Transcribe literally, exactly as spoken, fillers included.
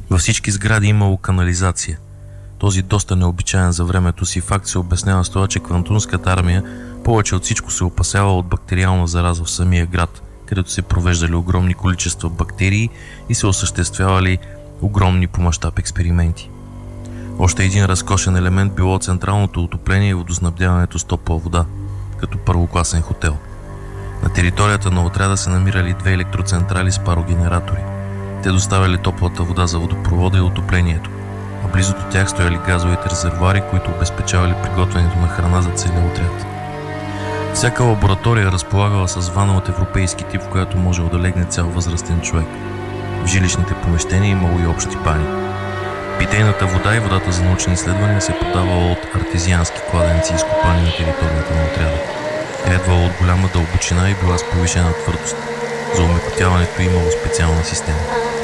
Във всички сгради имало канализация. Този доста необичаен за времето си факт се обяснява с това, че Квантунската армия повече от всичко се опасява от бактериална зараза в самия град, където се провеждали огромни количества бактерии и се осъществявали огромни по мащаб експерименти. Още един разкошен елемент било централното отопление и водоснабдяването с топла вода, като първокласен хотел. На територията на отряда се намирали две електроцентрали с парогенератори. Те доставяли топлата вода за водопровода и отоплението, а близо до тях стояли газовите резервоари, които обезпечавали приготвянето на храна за целия отряд. Всяка лаборатория разполагала с вана от европейски тип, в която можел да легне цял възрастен човек. В жилищните помещения имало и общи бани. Питейната вода и водата за научни изследвания се подавала от артезиански кладенци, изкопани на територията на отряда. Тя идвала от голяма дълбочина и била с повишена твърдост. За омекотяването имало специална система.